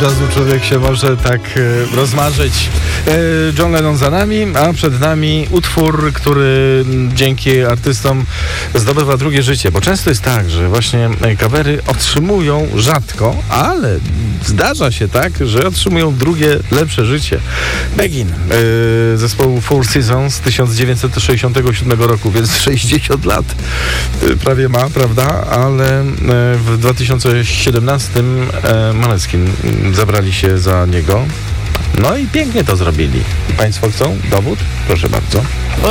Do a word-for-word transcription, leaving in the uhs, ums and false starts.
razu człowiek się może tak e, rozmarzyć. E, John Lennon za nami, a przed nami utwór, który dzięki artystom zdobywa drugie życie, bo często jest tak, że właśnie covery otrzymują rzadko, ale zdarza się tak, że otrzymują drugie, lepsze życie. Begin e, zespołu Four Seasons z tysiąc dziewięćset sześćdziesiątego siódmego roku, więc sześćdziesiąt lat e, prawie ma, prawda? Ale e, w dwa tysiące siedemnastym e, Måneskin zabrali się za niego. No i pięknie to zrobili. Państwo chcą dowód? Proszę bardzo.